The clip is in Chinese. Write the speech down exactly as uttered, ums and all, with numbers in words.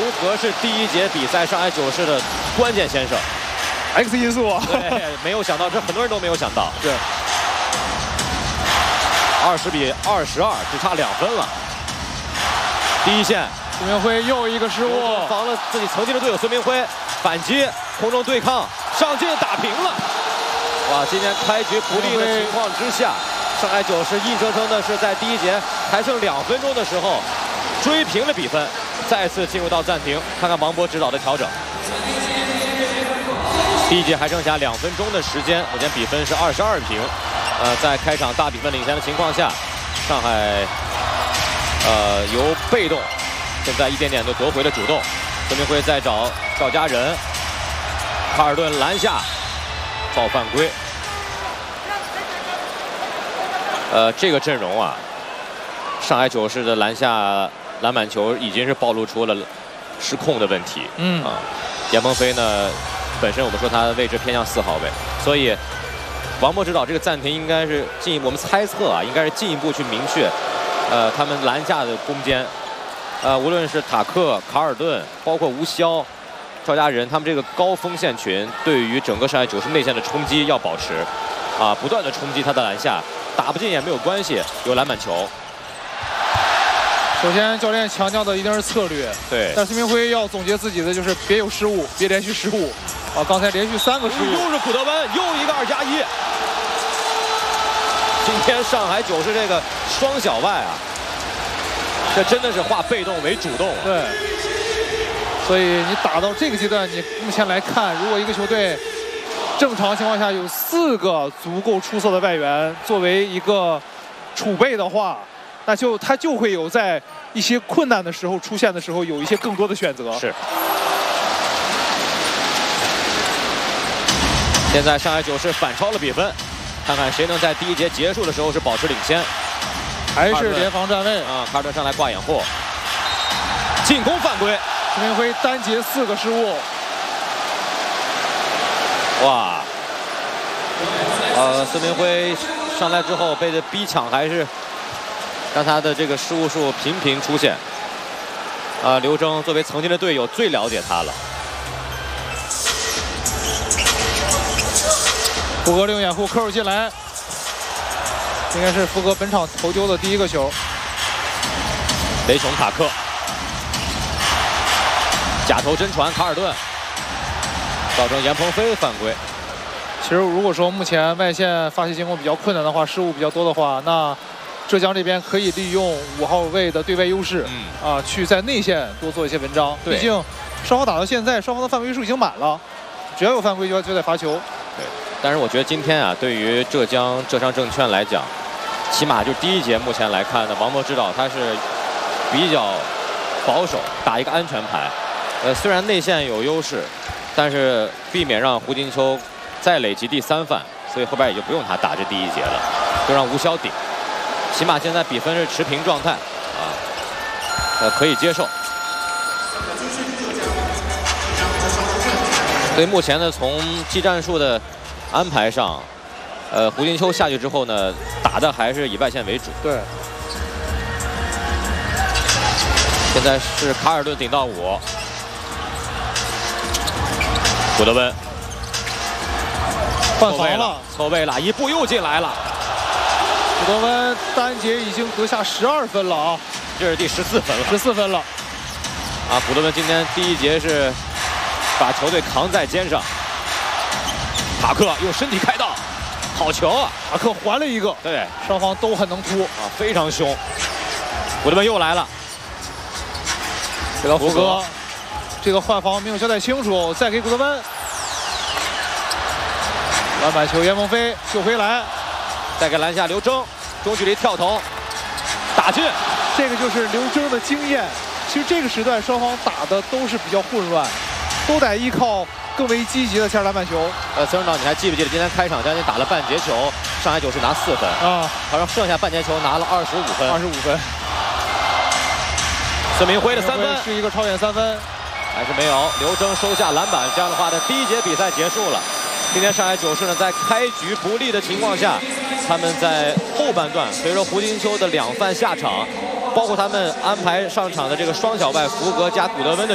格是第一节比赛上海九世的关键先生 ，X 因素。 对，没有想到，这很多人都没有想到。 对， 二十比二十二，只差两分了。第一线， 孙明辉又一个失误， 防了自己曾经的队友孙明辉，反击，空中对抗，上进打平了。哇，今天开局不利的情况之下，上海九世硬生生的是在第一节还剩两分钟的时候追平了比分，再次进入到暂停，看看王博指导的调整。第一节还剩下两分钟的时间，目前比分是二十二平。呃，在开场大比分领先的情况下，上海呃由被动，现在一点点的夺回了主动。孙明辉在找赵家人，卡尔顿篮下。爆犯规，呃，这个阵容啊，上海九世的篮下篮板球已经是暴露出了失控的问题。 嗯啊，严鹏飞呢，本身我们说他的位置偏向四号位，所以王博指导这个暂停应该是进一步，我们猜测啊，应该是进一步去明确，呃，他们篮下的攻坚，呃，无论是塔克、卡尔顿，包括吴骁。赵家人他们这个高锋线群对于整个上海九世内线的冲击要保持，啊，不断的冲击他的篮下，打不进也没有关系，有篮板球。 首先，教练强调的一定是策略， 对。 但孙明辉要总结自己的就是别有失误，别连续失误。啊，刚才连续三个失误， 又是古德温，又一个二加一。今天上海九世这个双小外啊，这真的是化被动为主动啊。 对。所以你打到这个阶段，你目前来看，如果一个球队正常情况下有四个足够出色的外援作为一个储备的话，那就他就会有在一些困难的时候出现的时候有一些更多的选择。 是。现在上海九世反超了比分，看看谁能在第一节结束的时候是保持领先。 还是联防站位啊，卡尔顿上来挂掩护，进攻犯规。 孙明辉单节四个失误， 哇！呃，孙明辉上来之后被这逼抢，还是让他的这个失误数频频出现。啊、呃，刘铮作为曾经的队友，最了解他了。 福格利用掩护扣入进来，应该是福格本场投丢的第一个球。 雷琼塔克。假投真传，卡尔顿造成严鹏飞犯规。 其实如果说目前外线发起进攻比较困难的话，失误比较多的话，那浙江这边可以利用五号位的对外优势，嗯、啊，去在内线多做一些文章。毕竟双方打到现在，双方的犯规数已经满了，只要有犯规就要就得罚球。 对，但是我觉得今天啊，对于浙江浙商证券来讲，起码就第一节目前来看呢，王博指导他是比较保守，打一个安全牌。呃，虽然内线有优势，但是避免让胡金秋再累积第三犯，所以后边也就不用他打这第一节了，就让吴骁顶。起码现在比分是持平状态，啊，呃，可以接受。所以目前呢，从技战术的安排上，呃，胡金秋下去之后呢，打的还是以外线为主。 对。 现在是卡尔顿顶到五。古德温换防了， 错位了，一步又进来了。 古德温单节已经得下十二分了啊， 这是第十四分了， 十四分了。 啊，古德温今天第一节是把球队扛在肩上。塔克用身体开道，好球啊！ 塔克还了一个， 对， 双方都很能突啊，非常凶。古德温又来了， 给到福格。这个换防没有交代清楚，再给古德温，篮板球严鹏飞救回来， 再给篮下刘铮，中距离跳投，打进， 这个就是刘铮的经验。其实这个时段双方打的都是比较混乱，都得依靠更为积极的前篮板球。 呃，孙指导，你还记不记得今天开场将近打了半节球，上海九世拿四分啊， 好像剩下半节球拿了二十五分， 二十五分。 孙明辉的三分是一个超远三分。 还是没有，刘铮收下篮板，这样的话呢，第一节比赛结束了。今天上海九世呢，在开局不利的情况下，他们在后半段随着胡金秋的两犯下场，包括他们安排上场的这个双小外福格加古德温的